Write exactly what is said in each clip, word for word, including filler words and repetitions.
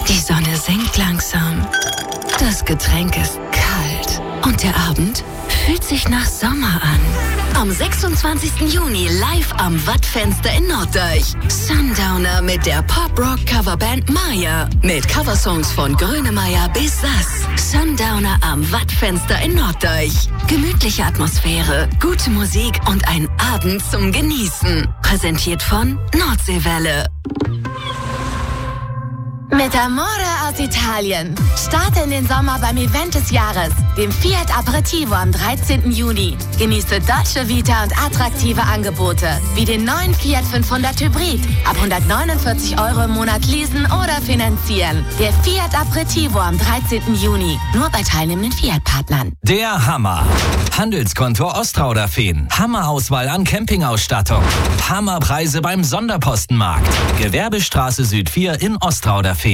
Die Sonne sinkt langsam. Das Getränk ist kalt. Und der Abend fühlt sich nach Sommer an. Am sechsundzwanzigsten Juni live am Wattfenster in Norddeich. Sundowner mit der Pop-Rock-Coverband Maya. Mit Coversongs von Grönemeyer bis Sass. Sundowner am Wattfenster in Norddeich. Gemütliche Atmosphäre, gute Musik und ein Abend zum Genießen. Präsentiert von Nordseewelle. Mit Amore aus Italien. Starte in den Sommer beim Event des Jahres, dem Fiat Aperitivo am dreizehnten Juni. Genieße Dolce Vita und attraktive Angebote, wie den neuen Fiat fünfhundert Hybrid. Ab hundertneunundvierzig Euro im Monat leasen oder finanzieren. Der Fiat Aperitivo am dreizehnten Juni. Nur bei teilnehmenden Fiat-Partnern. Der Hammer. Handelskontor Ostrauderfehn. Hammerauswahl an Campingausstattung. Hammerpreise beim Sonderpostenmarkt. Gewerbestraße Süd vier in Ostrauderfehn.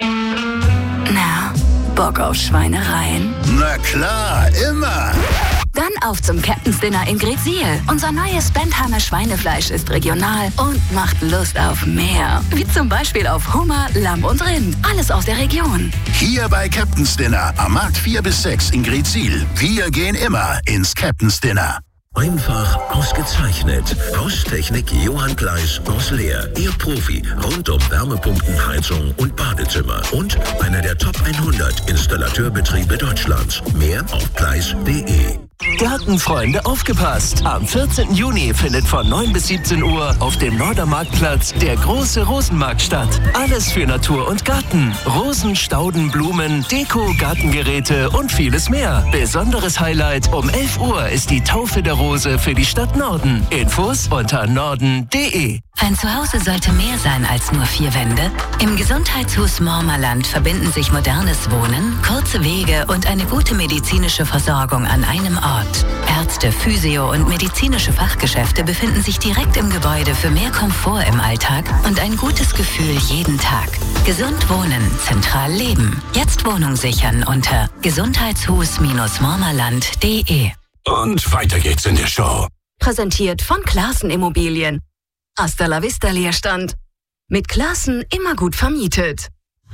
Na, Bock auf Schweinereien? Na klar, immer. Dann auf zum Captain's Dinner in Greetsiel. Unser neues Bentheimer Schweinefleisch ist regional und macht Lust auf mehr. Wie zum Beispiel auf Hummer, Lamm und Rind. Alles aus der Region. Hier bei Captain's Dinner am Markt vier bis sechs in Greetsiel. Wir gehen immer ins Captain's Dinner. Einfach ausgezeichnet. Haustechnik Johann Gleis aus Leer. Ihr Profi rund um Wärmepumpen, Heizung und Badezimmer. Und einer der Top hundert Installateurbetriebe Deutschlands. Mehr auf gleis punkt de. Gartenfreunde, aufgepasst! Am vierzehnten Juni findet von neun bis siebzehn Uhr auf dem Nordermarktplatz der große Rosenmarkt statt. Alles für Natur und Garten. Rosen, Stauden, Blumen, Deko, Gartengeräte und vieles mehr. Besonderes Highlight: um elf Uhr ist die Taufe der Rose für die Stadt Norden. Infos unter norden punkt de. Ein Zuhause sollte mehr sein als nur vier Wände. Im Gesundheitshus Mormerland verbinden sich modernes Wohnen, kurze Wege und eine gute medizinische Versorgung an einem Ort. Ärzte, Physio und medizinische Fachgeschäfte befinden sich direkt im Gebäude für mehr Komfort im Alltag und ein gutes Gefühl jeden Tag. Gesund wohnen, zentral leben. Jetzt Wohnung sichern unter gesundheitshus mormerland punkt de. Und weiter geht's in der Show. Präsentiert von Classen Immobilien. Hasta la vista Leerstand. Mit Classen immer gut vermietet.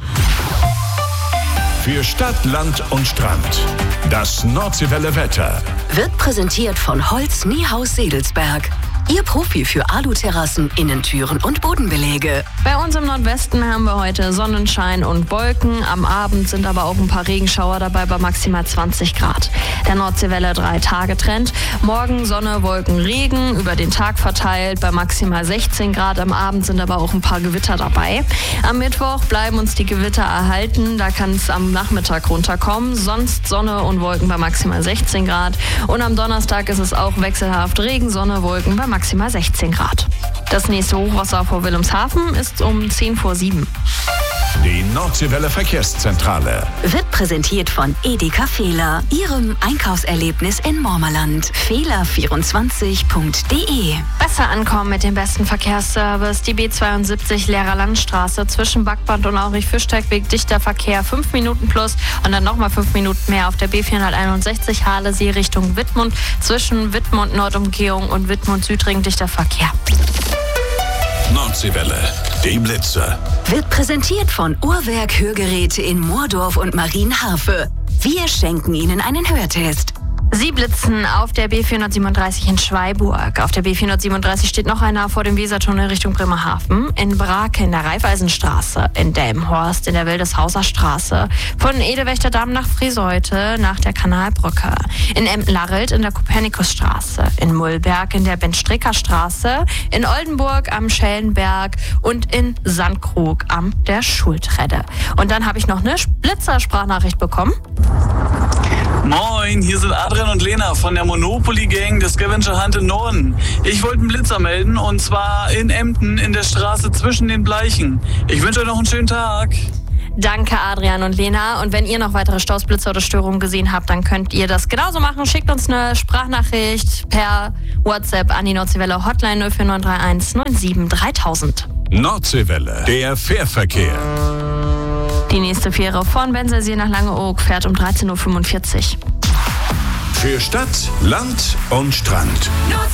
Für Stadt, Land und Strand. Das Nordseewelle Wetter. Wird präsentiert von Holz Niehaus Sedelsberg. Ihr Profi für Aluterrassen, Innentüren und Bodenbelege. Bei uns im Nordwesten haben wir heute Sonnenschein und Wolken. Am Abend sind aber auch ein paar Regenschauer dabei bei maximal zwanzig Grad. Der Nordseewelle drei Tage Trend. Morgen Sonne, Wolken, Regen, über den Tag verteilt bei maximal sechzehn Grad. Am Abend sind aber auch ein paar Gewitter dabei. Am Mittwoch bleiben uns die Gewitter erhalten. Da kann es am Nachmittag runterkommen. Sonst Sonne und Wolken bei maximal sechzehn Grad. Und am Donnerstag ist es auch wechselhaft Regen, Sonne, Wolken bei maximal sechzehn Grad. Das nächste Hochwasser vor Wilhelmshaven ist um zehn vor sieben. Die Nordseewelle Verkehrszentrale. Wird präsentiert von Edeka Fehler, Ihrem Einkaufserlebnis in Mormerland. Fehler vierundzwanzig punkt de. Besser ankommen mit dem besten Verkehrsservice. Die B zweiundsiebzig Leerer Landstraße zwischen Backband und Aurich-Fischteig-Weg, dichter Verkehr, fünf Minuten plus und dann nochmal fünf Minuten mehr auf der B vierhunderteinundsechzig Halesee Richtung Wittmund. Zwischen Wittmund Nordumgehung und Wittmund Südring dichter Verkehr. Nordseewelle, die Blitzer. Wird präsentiert von Uhrwerk Hörgeräte in Moordorf und Marienharfe. Wir schenken Ihnen einen Hörtest. Sie blitzen auf der B vierhundertsiebenunddreißig in Schweiburg. Auf der B vierhundertsiebenunddreißig steht noch einer vor dem Wesertunnel Richtung Bremerhaven. In Brake in der Raiffeisenstraße. In Delmenhorst in der Wildeshauser Straße. Von Edelwächterdamm nach Friseute nach der Kanalbrücke. In Emden-Larrelt in der Kopernikusstraße. In Mullberg in der Ben-Stricker-Straße. In Oldenburg am Schellenberg und in Sandkrug am der Schultredde. Und dann habe ich noch eine Blitzer-Sprachnachricht bekommen. Moin, hier sind Adrian und Lena von der Monopoly Gang des Scavenger Hunt in Norden. Ich wollte einen Blitzer melden und zwar in Emden in der Straße zwischen den Bleichen. Ich wünsche euch noch einen schönen Tag. Danke Adrian und Lena. Und wenn ihr noch weitere Staus, Blitzer oder Störungen gesehen habt, dann könnt ihr das genauso machen. Schickt uns eine Sprachnachricht per WhatsApp an die Nordseewelle Hotline null vier neun drei eins neun sieben dreitausend. Nordseewelle, der Fährverkehr. Die nächste Fähre von Bensersier nach Langeoog fährt um dreizehn Uhr fünfundvierzig. Für Stadt, Land und Strand.